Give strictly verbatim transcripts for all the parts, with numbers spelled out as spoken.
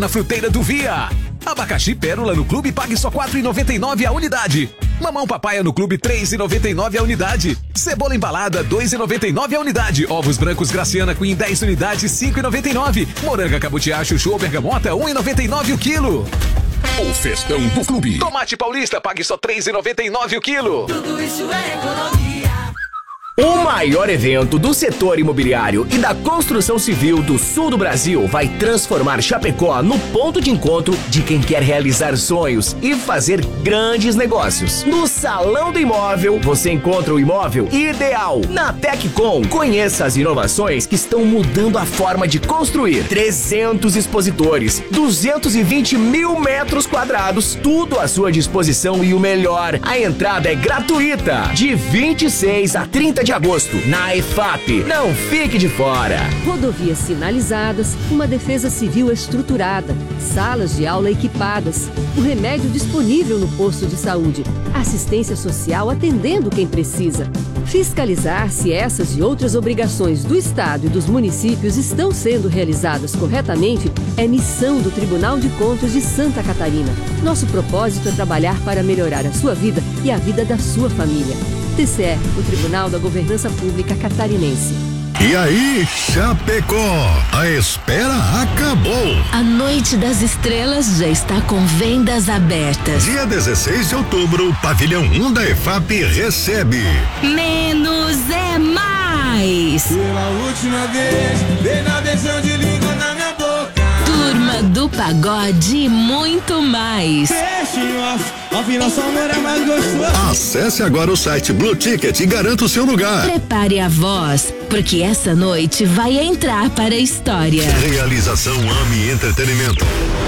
Na fruteira do Via. Abacaxi Pérola no Clube pague só quatro reais e noventa e nove centavos a unidade. Mamão Papaya no Clube três reais e noventa e nove centavos a unidade. Cebola embalada dois reais e noventa e nove centavos a unidade. Ovos brancos Graciana Queen dez unidades cinco reais e noventa e nove centavos. Moranga Cabutiá Chuchu ou Bergamota um real e noventa e nove centavos o quilo. O festão do Clube. Tomate Paulista pague só três reais e noventa e nove centavos o quilo. Tudo isso é economia. O maior evento do setor imobiliário e da construção civil do sul do Brasil vai transformar Chapecó no ponto de encontro de quem quer realizar sonhos e fazer grandes negócios. No Salão do Imóvel, você encontra o imóvel ideal. Na Teccom, conheça as inovações que estão mudando a forma de construir. trezentos expositores, duzentos e vinte mil metros quadrados, tudo à sua disposição e o melhor, a entrada é gratuita. De vinte e seis a trinta de agosto, na E F A P. Não fique de fora. Rodovias sinalizadas, uma defesa civil estruturada, salas de aula equipadas, o remédio disponível no posto de saúde, assistência social atendendo quem precisa. Fiscalizar se essas e outras obrigações do Estado e dos municípios estão sendo realizadas corretamente é missão do Tribunal de Contas de Santa Catarina. Nosso propósito é trabalhar para melhorar a sua vida e a vida da sua família. T C E, o Tribunal da Governança Pública Catarinense. E aí, Chapecó, a espera acabou. A Noite das Estrelas já está com vendas abertas. Dia dezesseis de outubro, o Pavilhão um da E F A P recebe Menos é Mais. Pela última vez, dei na beijão de língua na minha boca. Turma do Pagode e muito mais. Afinal, só amor é mais gostoso. Acesse agora o site Blue Ticket e garanta o seu lugar. Prepare a voz, porque essa noite vai entrar para a história. Realização AMI Entretenimento.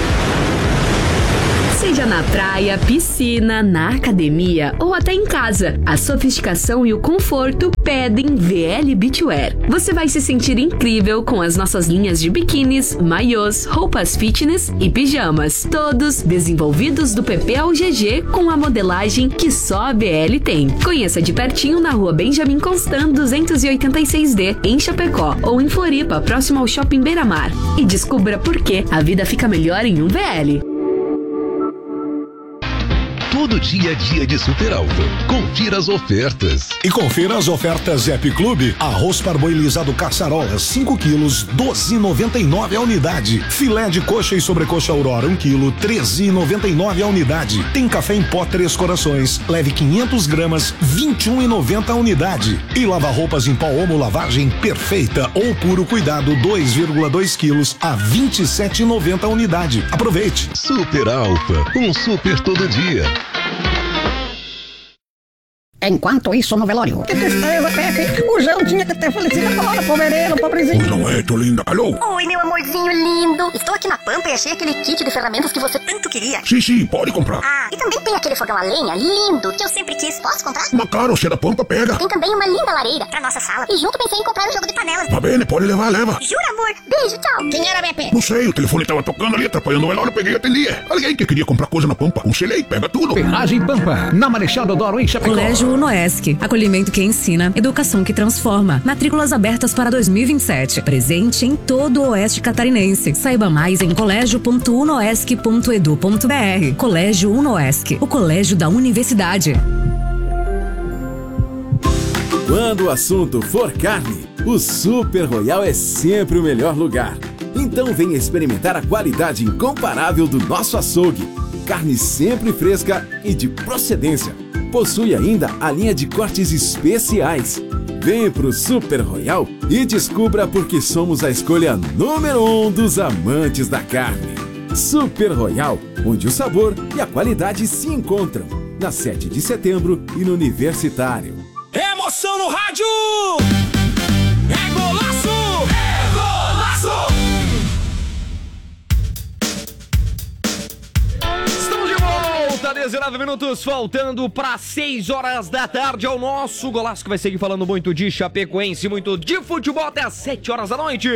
Seja na praia, piscina, na academia ou até em casa, a sofisticação e o conforto pedem V L Beachwear. Você vai se sentir incrível com as nossas linhas de biquínis, maiôs, roupas fitness e pijamas. Todos desenvolvidos do P P ao G G com a modelagem que só a B L tem. Conheça de pertinho na rua Benjamin Constant duzentos e oitenta e seis D, em Chapecó, ou em Floripa, próximo ao Shopping Beira-Mar. E descubra por que a vida fica melhor em um V L. Todo dia a dia de Super Alto. Confira as ofertas. E confira as ofertas Zep Clube. Arroz parboilizado caçarola, cinco quilos, doze reais e noventa e nove a unidade. Filé de coxa e sobrecoxa Aurora, um quilo, treze reais e noventa e nove a unidade. Tem café em pó Três Corações, leve quinhentas gramas, vinte e um reais e noventa a unidade. E lava-roupas em pó Omo lavagem perfeita ou puro cuidado, dois vírgula dois quilos, a vinte e sete reais e noventa a unidade. Aproveite. Super Alfa, um super todo dia. Enquanto isso, no velório. Que tristeza, Pepe. O João tinha que ter falecido agora, pobreiro, pobrezinho. Pois não é, tô linda, alô? Oi, meu amorzinho lindo. Estou aqui na Pampa e achei aquele kit de ferramentas que você tanto queria. Sim, sim, pode comprar. Ah, e também tem aquele fogão a lenha lindo que eu sempre quis. Posso comprar? Mas claro, você é da Pampa, pega. Tem também uma linda lareira pra nossa sala. E junto pensei em comprar um jogo de panelas. Tá bem, pode levar, leva. Jura, amor? Beijo, tchau. Quem era, Pepe? Não sei, o telefone tava tocando ali, atrapalhando o velório, eu peguei e atendi. Alguém que queria comprar coisa na Pampa. Um selei, pega tudo. Ferragem Pampa, na Marechal Deodoro, em Chapecó. Colégio Unoesc. Acolhimento que ensina, educação que transforma. Matrículas abertas para dois mil e vinte e sete. Presente em todo o Oeste Catarinense. Saiba mais em colégio ponto unoesc ponto edu ponto br. Colégio Unoesc, o colégio da universidade. Quando o assunto for carne, o Super Royal é sempre o melhor lugar. Então venha experimentar a qualidade incomparável do nosso açougue. Carne sempre fresca e de procedência. Possui ainda a linha de cortes especiais. Venha pro Super Royal e descubra por que somos a escolha número um dos amantes da carne. Super Royal, onde o sabor e a qualidade se encontram. Na sete de setembro e no Universitário. Emoção no rádio! É golaço! É golaço! dezenove minutos, faltando para seis horas da tarde ao nosso golaço, que vai seguir falando muito de Chapecoense, muito de futebol até às sete horas da noite.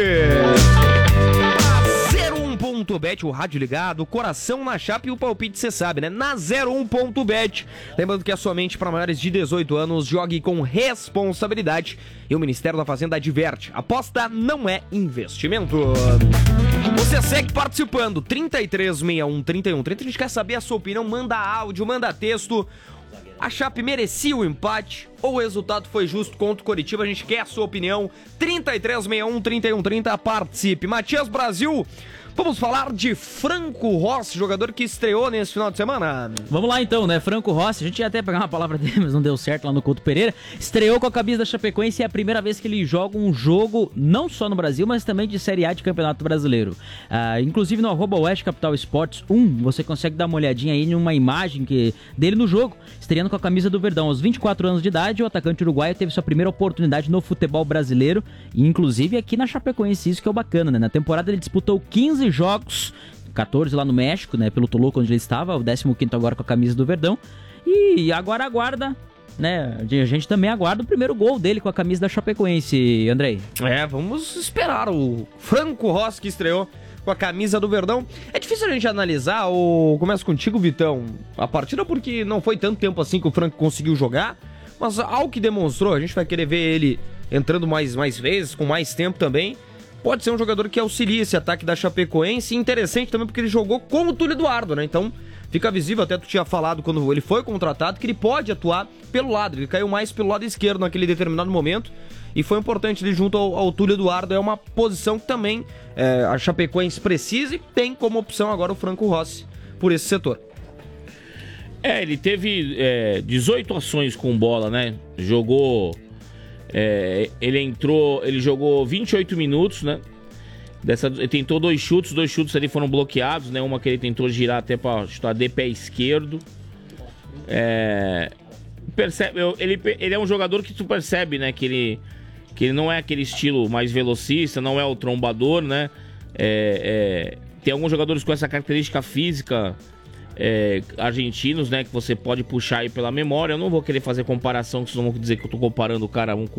zero um ponto bet, o rádio ligado, o coração na chapa e o palpite, você sabe, né? Na zero um ponto bet. Lembrando que é somente para maiores de dezoito anos, jogue com responsabilidade. E o Ministério da Fazenda adverte: aposta não é investimento. Você segue participando, trinta e três sessenta e um, trinta e um trinta. A gente quer saber a sua opinião, manda áudio, manda texto. A Chape merecia o empate ou o resultado foi justo contra o Coritiba? A gente quer a sua opinião. trinta e três sessenta e um, trinta e um trinta, participe. Matias Brasil, vamos falar de Franco Rossi, jogador que estreou nesse final de semana. Vamos lá então, né? Franco Rossi, a gente ia até pegar uma palavra dele, mas não deu certo lá no Couto Pereira. Estreou com a camisa da Chapecoense e é a primeira vez que ele joga um jogo, não só no Brasil, mas também de Série A de Campeonato Brasileiro. Ah, inclusive no arroba Oeste Capital Esportes um, você consegue dar uma olhadinha aí numa imagem que, dele no jogo, estreando com a camisa do Verdão. Aos vinte e quatro anos de idade, o atacante uruguaio teve sua primeira oportunidade no futebol brasileiro, e inclusive aqui na Chapecoense, isso que é o bacana, né? Na temporada ele disputou quinze jogos, quatorze lá no México, né, pelo Toluca onde ele estava, o décimo quinto agora com a camisa do Verdão, e agora aguarda, né, a gente também aguarda o primeiro gol dele com a camisa da Chapecoense, Andrei. É, vamos esperar o Franco Rossi que estreou com a camisa do Verdão. É difícil a gente analisar, o... começo contigo, Vitão, a partida, porque não foi tanto tempo assim que o Franco conseguiu jogar, mas ao que demonstrou, a gente vai querer ver ele entrando mais, mais vezes, com mais tempo também. Pode ser um jogador que auxilia esse ataque da Chapecoense, e interessante também porque ele jogou com o Túlio Eduardo, né? Então fica visível, até tu tinha falado quando ele foi contratado, que ele pode atuar pelo lado, ele caiu mais pelo lado esquerdo naquele determinado momento, e foi importante ele junto ao, ao Túlio Eduardo. É uma posição que também é, a Chapecoense precisa e tem como opção agora o Franco Rossi por esse setor. É, ele teve é, dezoito ações com bola, né? Jogou... É, ele entrou, ele jogou vinte e oito minutos, né? Dessa, ele tentou dois chutes, dois chutes ali foram bloqueados, né? Uma que ele tentou girar até para chutar de pé esquerdo. É, percebe, ele, ele é um jogador que tu percebe, né? Que ele, que ele não é aquele estilo mais velocista, não é o trombador, né? É, é, tem alguns jogadores com essa característica física. É, argentinos, né, que você pode puxar aí pela memória. Eu não vou querer fazer comparação, que vocês vão dizer que eu tô comparando o cara um com